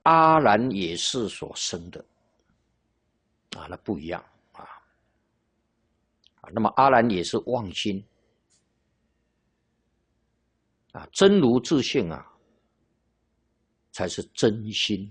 阿难也是所生的啊，那不一样啊。那么阿难也是妄心啊，真如自性啊，才是真心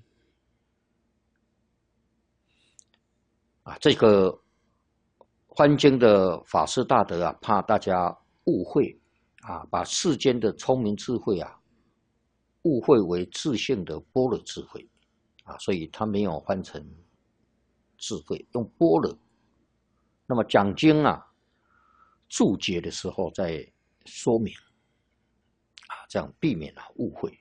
啊。这个翻经的法师大德啊，怕大家误会啊，把世间的聪明智慧啊，误会为自性的般若智慧啊，所以他没有翻成智慧，用般若。那么讲经啊，注解的时候再说明啊，这样避免误会。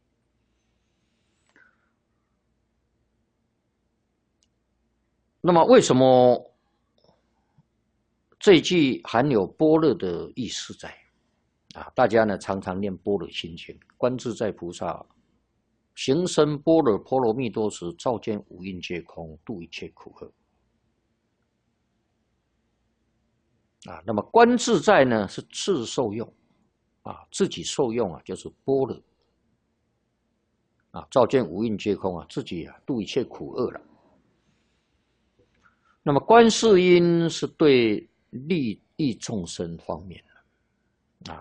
那么为什么这一句含有般若的意思在啊？大家呢常常念般若心经，观自在菩萨行深般若波罗蜜多时，照见五蕴皆空，度一切苦厄。啊，那么观自在呢是自受用啊，自己受用啊，就是般若啊，照见五蕴皆空啊，自己啊度一切苦厄了。那么观世音是对利益众生方面的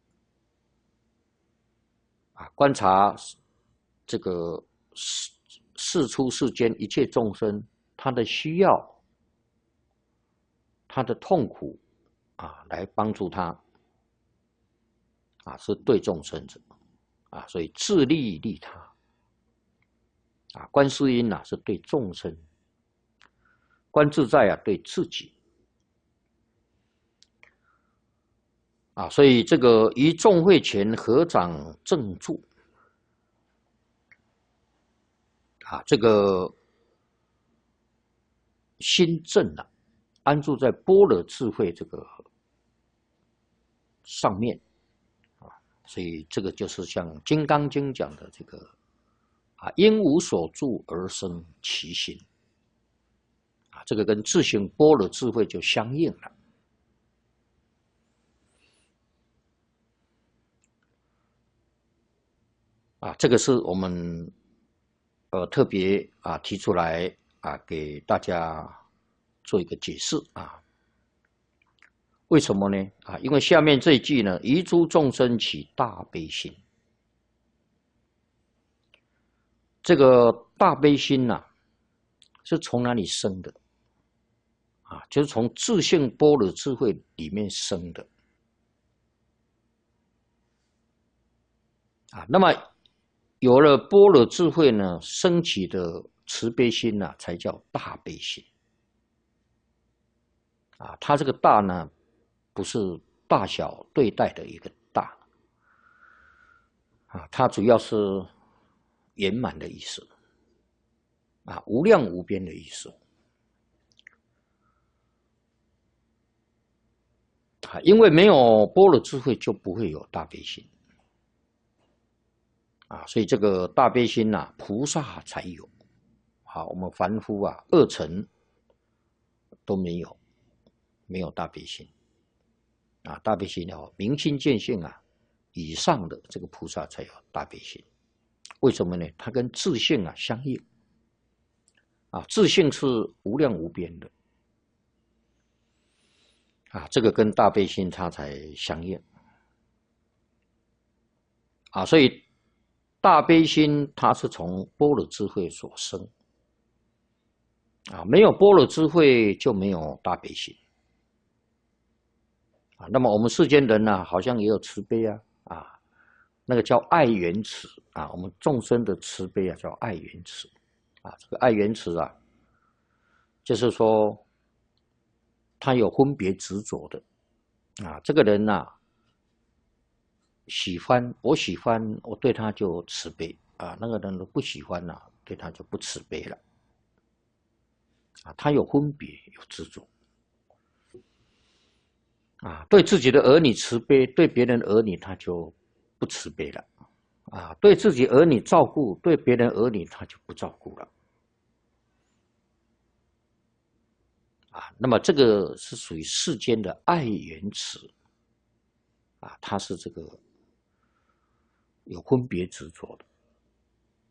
观察这个世出世间一切众生他的需要、他的痛苦啊，来帮助他啊，是对众生者啊，所以自利利他啊。观世音啊是对众生，观自在啊对自己啊，所以这个于众会前合掌正住啊，这个心正啊，安住在般若智慧这个上面啊，所以这个就是像《金刚经》讲的这个啊，因无所住而生其心啊，这个跟自性般若智慧就相应了啊，这个是我们特别啊提出来啊，给大家做一个解释啊。为什么呢？啊，因为下面这一句呢，于诸众生起大悲心。这个大悲心呐，是从哪里生的？啊，就是从自性般若智慧里面生的。啊，那么有了般若智慧呢，升起的慈悲心呢，才叫大悲心。啊，它这个大呢，不是大小对待的一个大，啊，它主要是圆满的意思，啊，无量无边的意思。啊，因为没有般若智慧，就不会有大悲心。啊，所以这个大悲心呐，菩萨才有。好，我们凡夫啊，二乘都没有，没有大悲心。啊，大悲心要明心见性啊，以上的这个菩萨才有大悲心。为什么呢？它跟自性啊相应。啊，自性是无量无边的。啊，这个跟大悲心它才相应。啊，所以大悲心它是从般若智慧所生。啊，没有般若智慧就没有大悲心。啊，那么我们世间人呢，好像也有慈悲啊，啊，那个叫爱缘慈啊，我们众生的慈悲啊，叫爱缘慈啊。这个爱缘慈啊，就是说他有分别执着的啊。这个人呐，喜欢我喜欢，我对他就慈悲啊；那个人不喜欢呐，对他就不慈悲了啊。他有分别，有执着。啊，对自己的儿女慈悲，对别人儿女他就不慈悲了。啊，对自己儿女照顾，对别人儿女他就不照顾了。啊，那么这个是属于世间的爱缘慈。啊，它是这个有分别执着的。